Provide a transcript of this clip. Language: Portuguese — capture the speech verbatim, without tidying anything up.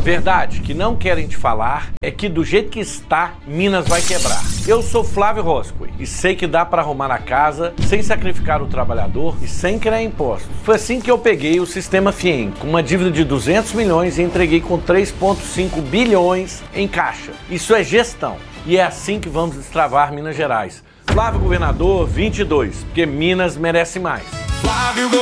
Verdade que não querem te falar é que do jeito que está, Minas vai quebrar. Eu sou Flávio Roscoe e sei que dá para arrumar a casa sem sacrificar o trabalhador e sem criar impostos. Foi assim que eu peguei o Sistema Fiem, com uma dívida de duzentos milhões e entreguei com três vírgula cinco bilhões em caixa. Isso é gestão e é assim que vamos destravar Minas Gerais. Flávio Governador vinte e dois, porque Minas merece mais. Flávio